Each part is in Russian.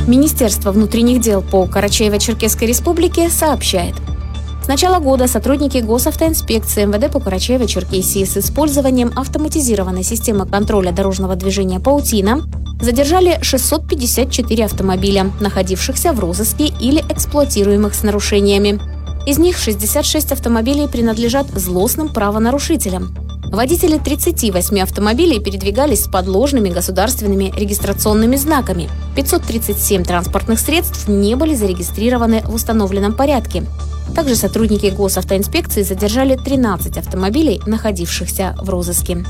Министерство внутренних дел по Карачаево-Черкесской республике сообщает. С начала года сотрудники госавтоинспекции МВД по Карачаево-Черкесии с использованием автоматизированной системы контроля дорожного движения «Паутина» задержали 654 автомобиля, находившихся в розыске или эксплуатируемых с нарушениями. Из них 66 автомобилей принадлежат злостным правонарушителям. Водители 38 автомобилей передвигались с подложными государственными регистрационными знаками. 537 транспортных средств не были зарегистрированы в установленном порядке. Также сотрудники госавтоинспекции задержали 13 автомобилей, находившихся в розыске.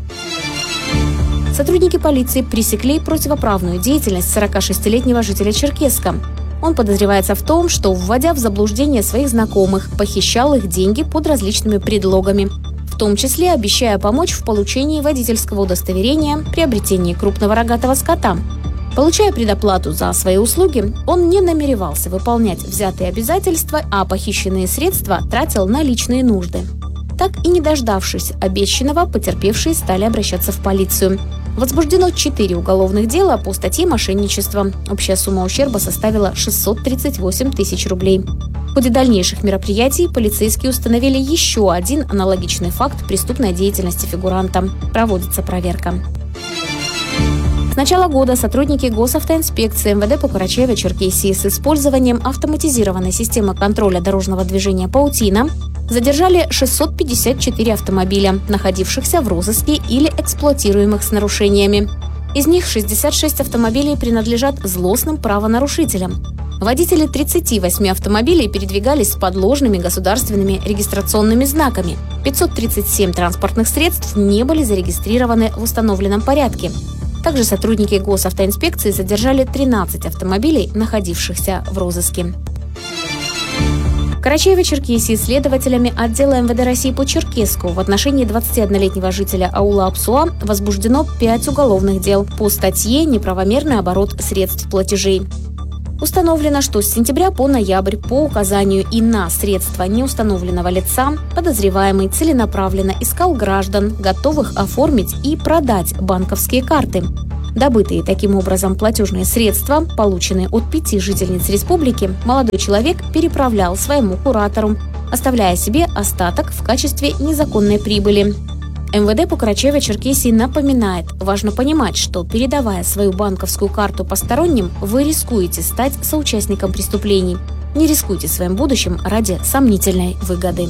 Сотрудники полиции пресекли противоправную деятельность 46-летнего жителя Черкесска. Он подозревается в том, что, вводя в заблуждение своих знакомых, похищал их деньги под различными предлогами, в том числе обещая помочь в получении водительского удостоверения, приобретении крупного рогатого скота. Получая предоплату за свои услуги, он не намеревался выполнять взятые обязательства, а похищенные средства тратил на личные нужды. Так и не дождавшись обещанного, потерпевшие стали обращаться в полицию. Возбуждено 4 уголовных дела по статье «Мошенничество». Общая сумма ущерба составила 638 тысяч рублей. В ходе дальнейших мероприятий полицейские установили еще один аналогичный факт преступной деятельности фигуранта. Проводится проверка. С начала года сотрудники госавтоинспекции МВД по Карачаево-Черкесии с использованием автоматизированной системы контроля дорожного движения «Паутина» задержали 654 автомобиля, находившихся в розыске или эксплуатируемых с нарушениями. Из них 66 автомобилей принадлежат злостным правонарушителям. Водители 38 автомобилей передвигались с подложными государственными регистрационными знаками. 537 транспортных средств не были зарегистрированы в установленном порядке. Также сотрудники госавтоинспекции задержали 13 автомобилей, находившихся в розыске. В Карачаево-Черкесии следователями отдела МВД России по Черкесску в отношении 21-летнего жителя аула Апсуа возбуждено 5 уголовных дел по статье «Неправомерный оборот средств платежей». Установлено, что с сентября по ноябрь по указанию и на средства неустановленного лица подозреваемый целенаправленно искал граждан, готовых оформить и продать банковские карты. Добытые таким образом платежные средства, полученные от 5 жительниц республики, молодой человек переправлял своему куратору, оставляя себе остаток в качестве незаконной прибыли. МВД по Карачаево-Черкесии напоминает, важно понимать, что, передавая свою банковскую карту посторонним, вы рискуете стать соучастником преступлений. Не рискуйте своим будущим ради сомнительной выгоды.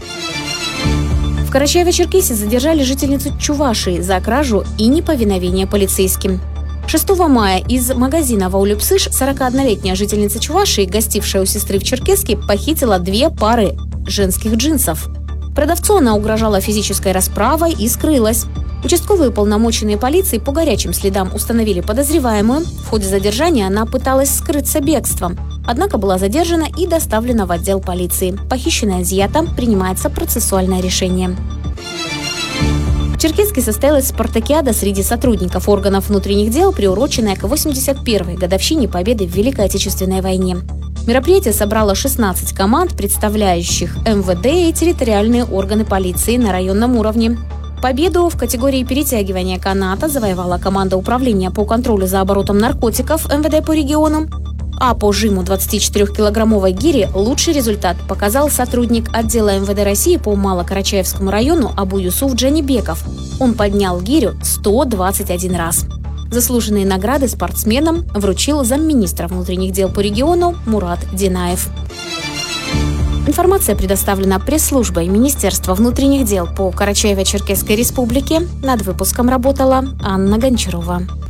В Карачаево-Черкесии задержали жительницу Чувашии за кражу и неповиновение полицейским. 6 мая из магазина в ауле Псыш 41-летняя жительница Чувашии, гостившая у сестры в Черкесске, похитила 2 пары женских джинсов. Продавцу она угрожала физической расправой и скрылась. Участковые уполномоченные полиции по горячим следам установили подозреваемую. В ходе задержания она пыталась скрыться бегством. Однако была задержана и доставлена в отдел полиции. Похищенное изъято, принимается процессуальное решение. В Черкесске состоялась спартакиада среди сотрудников органов внутренних дел, приуроченная к 81-й годовщине победы в Великой Отечественной войне. Мероприятие собрало 16 команд, представляющих МВД и территориальные органы полиции на районном уровне. Победу в категории перетягивания каната завоевала команда управления по контролю за оборотом наркотиков МВД по региону. А по жиму 24-килограммовой гири лучший результат показал сотрудник отдела МВД России по Малокарачаевскому району Абу-Юсуф Джанибеков. Он поднял гирю 121 раз. Заслуженные награды спортсменам вручил замминистра внутренних дел по региону Мурат Динаев. Информация предоставлена пресс-службой Министерства внутренних дел по Карачаево-Черкесской республике. Над выпуском работала Анна Гончарова.